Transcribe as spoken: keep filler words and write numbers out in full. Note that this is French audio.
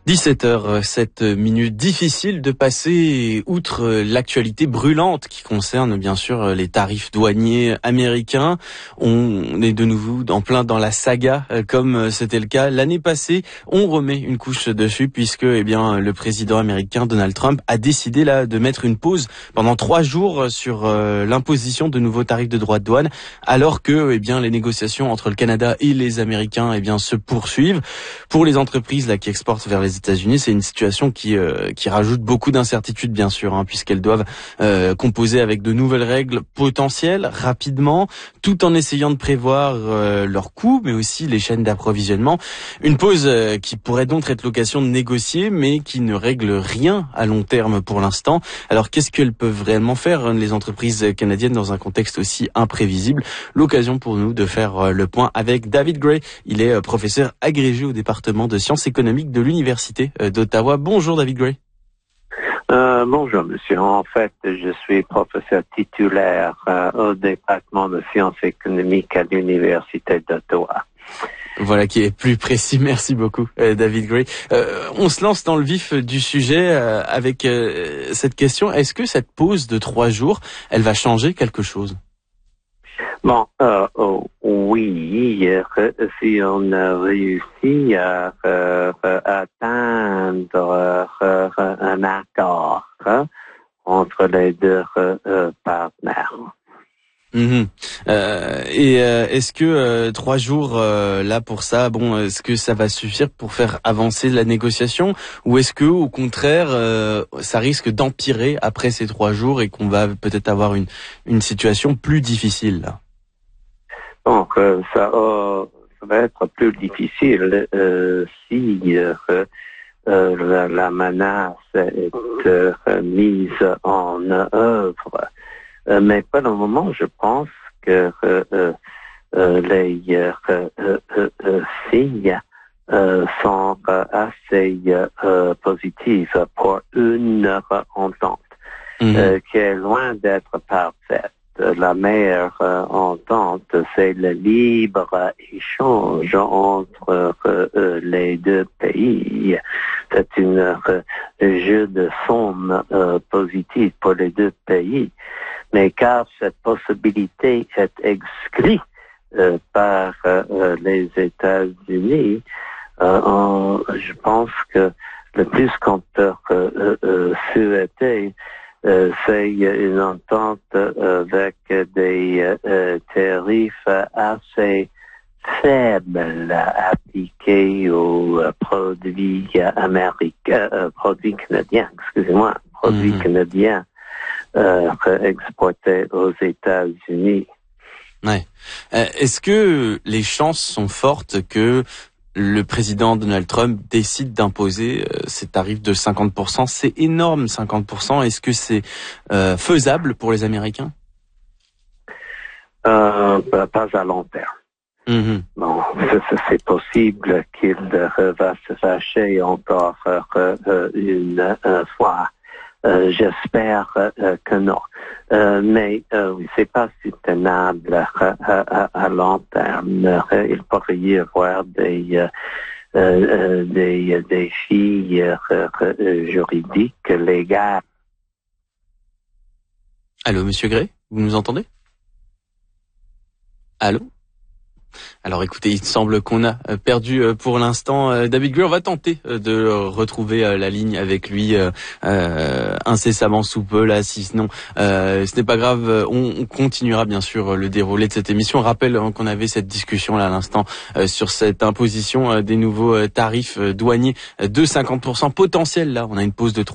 dix-sept heures sept minutes, difficile de passer outre l'actualité brûlante qui concerne bien sûr les tarifs douaniers américains. On est de nouveau en plein dans la saga comme c'était le cas l'année passée. On remet une couche dessus puisque eh bien le président américain Donald Trump a décidé là de mettre une pause pendant trois jours sur euh, l'imposition de nouveaux tarifs de droits de douane, alors que eh bien les négociations entre le Canada et les Américains eh bien se poursuivent. Pour les entreprises là qui exportent vers les États-Unis, c'est une situation qui euh, qui rajoute beaucoup d'incertitudes bien sûr, hein, puisqu'elles doivent euh, composer avec de nouvelles règles potentielles rapidement, tout en essayant de prévoir euh, leurs coûts, mais aussi les chaînes d'approvisionnement. Une pause euh, qui pourrait donc être l'occasion de négocier, mais qui ne règle rien à long terme pour l'instant. Alors qu'est-ce qu'elles peuvent réellement faire, les entreprises canadiennes, dans un contexte aussi imprévisible? L'occasion pour nous de faire euh, le point avec David Gray. Il est euh, professeur agrégé au département de sciences économiques de l'Université d'Ottawa. Bonjour David Gray. Euh, bonjour monsieur. En fait, je suis professeur titulaire euh, au département de sciences économiques à l'Université d'Ottawa. Voilà qui est plus précis. Merci beaucoup euh, David Gray. Euh, on se lance dans le vif du sujet euh, avec euh, cette question. Est-ce que cette pause de trois jours, elle va changer quelque chose? Bon, euh, oh, oui, euh, si on a réussi à euh, atteindre euh, un accord hein, entre les deux euh, partenaires. Mmh. Euh, et euh, est-ce que euh, trois jours euh, là pour ça, bon, est-ce que ça va suffire pour faire avancer la négociation, ou est-ce que au contraire euh, ça risque d'empirer après ces trois jours et qu'on va peut-être avoir une une situation plus difficile là? Donc, euh, ça, euh, ça va être plus difficile euh, si euh, euh, la, la menace est euh, mise en œuvre. Euh, mais pour le moment, je pense que euh, euh, les euh, euh, euh, signes euh, sont assez euh, positifs pour une entente mmh. euh, qui est loin d'être parfaite. La meilleure euh, entente, c'est le libre échange entre euh, les deux pays. C'est une euh, jeu de somme euh, positive pour les deux pays. Mais car cette possibilité est exclue euh, par euh, les États-Unis, euh, on, je pense que le plus qu'on peut euh, euh, souhaiter, Euh, c'est une entente euh, avec des euh, tarifs assez faibles appliqués aux euh, produits américains, euh, produits canadiens, excusez-moi, produits mmh. canadiens euh, exportés aux États-Unis. Ouais. Euh, est-ce que les chances sont fortes que le président Donald Trump décide d'imposer euh, ces tarifs de cinquante pour cent? C'est énorme, cinquante pour cent. Est-ce que c'est euh, faisable pour les Américains? Euh, pas à long terme. Mm-hmm. Bon, c'est possible qu'il euh, va se fâcher encore euh, une euh, fois. Euh, J'espère euh, que non. Euh, mais euh, c'est pas soutenable à, à, à long terme. Euh, il pourrait y avoir des euh, euh, des défis euh, euh, juridiques, légaux. Allô, Monsieur Gray, vous nous entendez? Allô? Alors écoutez, il semble qu'on a perdu pour l'instant David Gray. On va tenter de retrouver la ligne avec lui euh, incessamment sous peu là, sinon euh, ce n'est pas grave. On continuera bien sûr le déroulé de cette émission. On rappelle qu'on avait cette discussion là à l'instant euh, sur cette imposition des nouveaux tarifs douaniers de cinquante pour cent potentiels. Là, on a une pause de trois